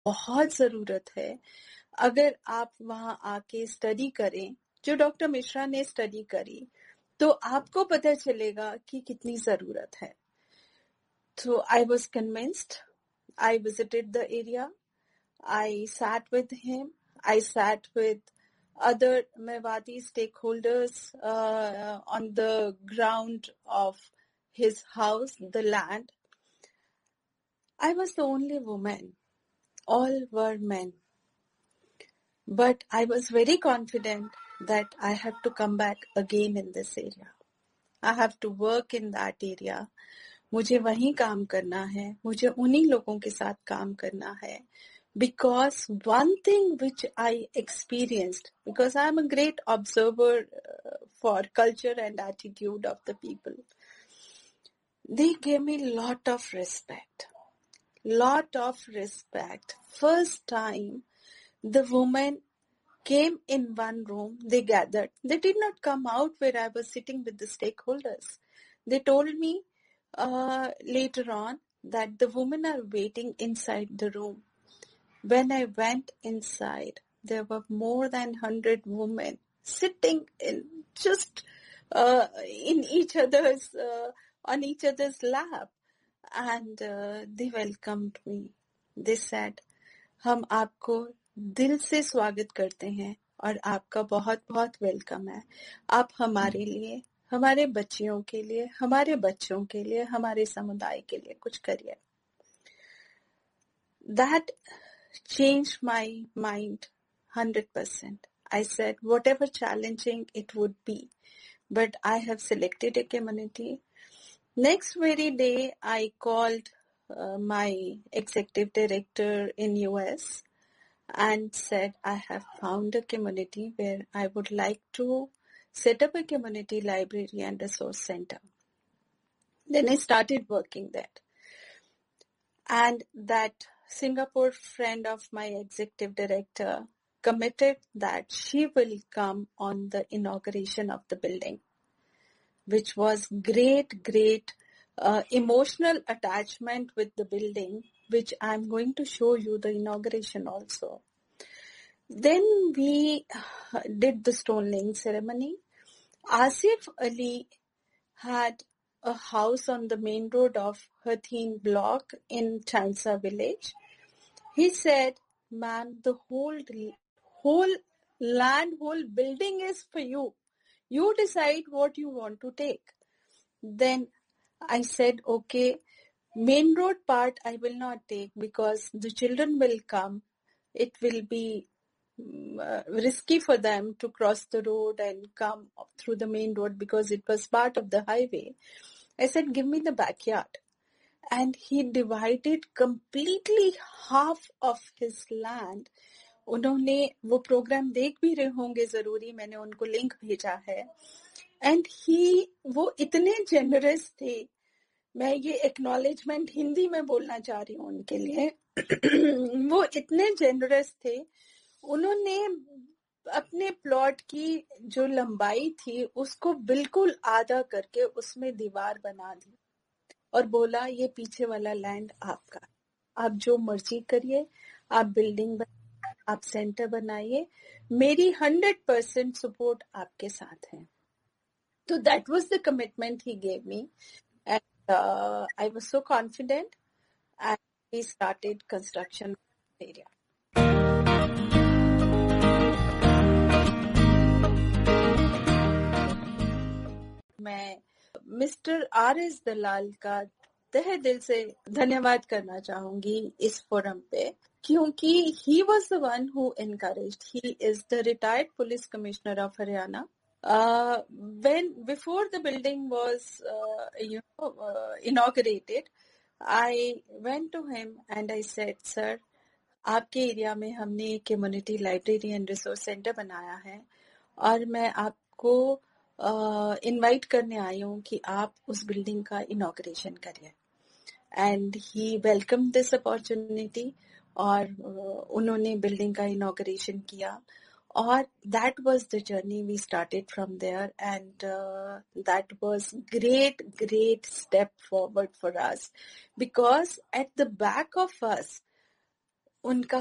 बहुत जरूरत है। अगर आप वहां आके स्टडी करें, जो डॉक्टर मिश्रा ने स्टडी करी, तो आपको पता चलेगा कि कितनी जरूरत है। So I was convinced. I visited the area. I sat with him. I sat with other Mewati stakeholders on the ground of his house, the land. I was the only woman. All were men. But I was very confident that I have to come back again in this area. I have to work in that area. मुझे वहीं काम करना है, मुझे उन्हीं लोगों के साथ काम करना है. Because one thing which I experienced, because I am a great observer for culture and attitude of the people, they gave me lot of respect. Lot of respect. First time the women came in one room, they gathered. They did not come out where I was sitting with the stakeholders. They told me later on that the women are waiting inside the room. When I went inside, there were more than 100 women sitting in just in each other's on each other's lap, and they welcomed me. They said, हम आपको दिल से स्वागत करते हैं और आपका बहुत बहुत वेलकम है. आप हमारे लिए, हमारे बच्चियों के लिए, हमारे बच्चों के लिए, हमारे समुदाय के लिए कुछ करिए. That changed my mind 100%. I said, whatever challenging it would be, but I have selected a community. Next very day, I called my executive director in US and said, I have found a community where I would like to set up a community library and resource center. Then I started working there. And that Singapore friend of my executive director committed that she will come on the inauguration of the building, which was great emotional attachment with the building, which I'm going to show you the inauguration also. Then we did the stone laying ceremony. Asif Ali had a house on the main road of Hatheen block in Chansa village. He said, ma'am, the whole land, whole building is for you. You decide what you want to take. Then I said, okay, main road part I will not take because the children will come. It will be risky for them to cross the road and come through the main road because it was part of the highway. I said, give me the backyard. And he divided completely half of his land. उन्होंने वो programme देख भी रहे होंगे जरूरी, मैंने उनको link भेजा है. एंड वो इतने जेनरस थे. मैं ये एक्नॉलेजमेंट हिंदी में बोलना चाह रही हूँ उनके लिए. वो इतने जेनरस थे. उन्होंने अपने प्लॉट की जो लंबाई थी उसको बिल्कुल आधा करके उसमें दीवार बना दी और बोला, ये पीछे वाला लैंड आपका, आप जो मर्जी करिए, आप बिल्डिंग बनाइए, आप सेंटर बनाइए, मेरी 100% सपोर्ट आपके साथ है. तो that was the commitment he gave me and I was so confident and we started construction area. मैं मिस्टर आर.एस. दलाल का तहे दिल से धन्यवाद करना चाहूंगी इस फोरम पे, क्योंकि he was the one who encouraged. He is the retired police commissioner of Haryana. Before the building was inaugurated, I went to him and I said, sir, आपके एरिया में हमने एक community library and resource centre बनाया है और मैं आपको invite करने आई हूँ कि आप उस बिल्डिंग का इनॉग्रेशन करिए. And he welcome this opportunity और उन्होंने बिल्डिंग का इनॉग्रेशन किया और that was the journey. We started from there and that was great step forward for us because at the back of us उनका